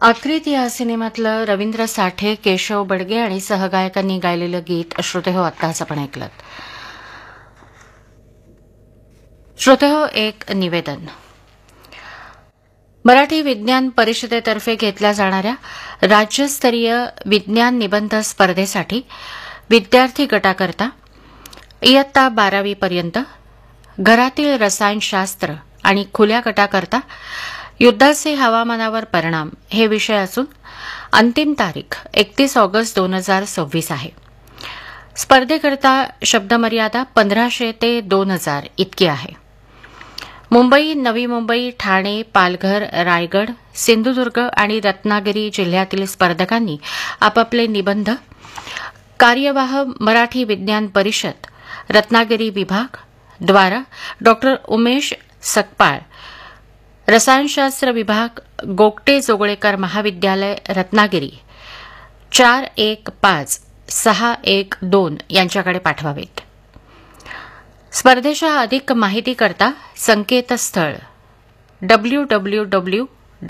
आक्रीत या सिनेमातलं रवींद्र साठे, केशव बडगे आणि सहगायकांनी गायलेलं गीत श्रोतेहो आत्ताच आपण ऐकलं. श्रोतेहो, एक निवेदन. मराठी विज्ञान परिषदेतर्फे घेतल्या जाणाऱ्या राज्यस्तरीय विज्ञान निबंध स्पर्धेसाठी विद्यार्थी गटाकरता इयत्ता 12वी पर्यंत घरातील रसायनशास्त्र आणि खुल्या गटाकरता युद्धाचे हवामानावर परिणाम हे विषय असून अंतिम तारीख 31 ऑगस्ट 2026 आहे. स्पर्धेकरता शब्दमर्यादा 1500 ते 2000 इतकी आहे. मुंबई, नवी मुंबई, ठाणे, पालघर, रायगड, सिंधुदुर्ग आणि रत्नागिरी जिल्ह्यातील स्पर्धकांनी आपापले निबंध कार्यवाह मराठी विज्ञान परिषद रत्नागिरी विभाग द्वारा डॉ. उमेश सकपाळ, रसायनशास्त्र विभाग, गोगटे जोगळेकर महाविद्यालय, रत्नागिरी 415612 यांच्याकडे पाठवावेत. स्पर्धेच्या अधिक माहितीकरता संकेतस्थळ www